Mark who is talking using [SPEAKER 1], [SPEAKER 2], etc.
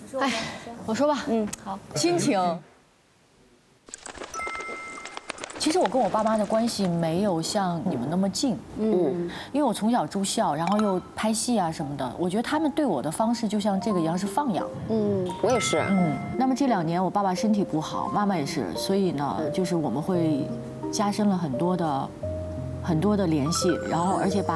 [SPEAKER 1] 哎，我说吧，好，亲情。其实我跟我爸妈的关系没有像你们那么近，因为我从小住校，然后又拍戏啊什么的，我觉得他们对我的方式就像这个一样是放养。
[SPEAKER 2] 我也是。
[SPEAKER 1] 那么这2年我爸爸身体不好，妈妈也是，所以呢，就是我们会加深了很多的联系，然后而且把